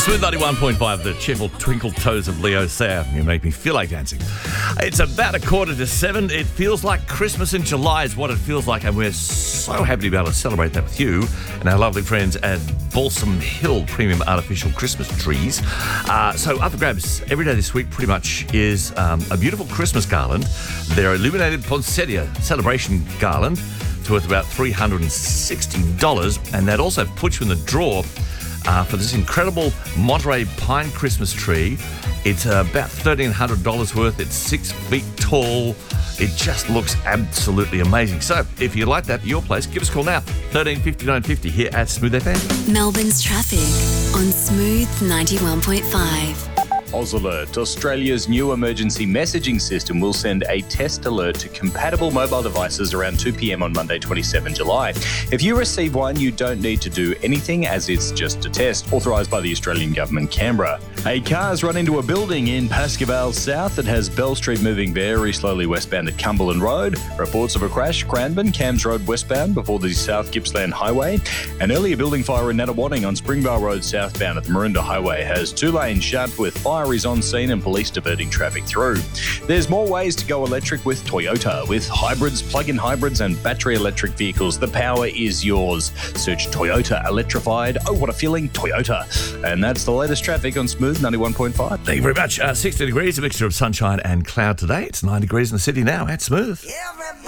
Smooth 91.5, the cheerful twinkle toes of Leo Sayer. You make me feel like dancing. It's about 6:45. It feels like Christmas in July is what it feels like, and we're so happy to be able to celebrate that with you and our lovely friends at Balsam Hill Premium Artificial Christmas Trees. So up for grabs every day this week pretty much is a beautiful Christmas garland. Their illuminated poinsettia celebration garland. It's worth about $360, and that also puts you in the draw for this incredible Monterey Pine Christmas tree. It's about $1,300 worth. It's 6 feet tall. It just looks absolutely amazing. So if you like that at your place, give us a call now. 1350 950 here at Smooth FM. Melbourne's traffic on Smooth 91.5. AusAlert, Australia's new emergency messaging system, will send a test alert to compatible mobile devices around 2 p.m. on Monday, 27 July. If you receive one, you don't need to do anything as it's just a test, authorised by the Australian Government, Canberra. A car's run into a building in Pascoe South. It has Bell Street moving very slowly westbound at Cumberland Road. Reports of a crash, Cranbourne, Cams Road westbound before the South Gippsland Highway. An earlier building fire in Nunawading on Springvale Road southbound at the Maroondah Highway has 2 lanes shut with fire is on scene and police diverting traffic through. There's more ways to go electric with Toyota. With hybrids, plug-in hybrids and battery electric vehicles, the power is yours. Search Toyota Electrified. Oh, what a feeling, Toyota. And that's the latest traffic on Smooth 91.5. Thank you very much. 60 degrees, a mixture of sunshine and cloud today. It's 9 degrees in the city now at Smooth. Everybody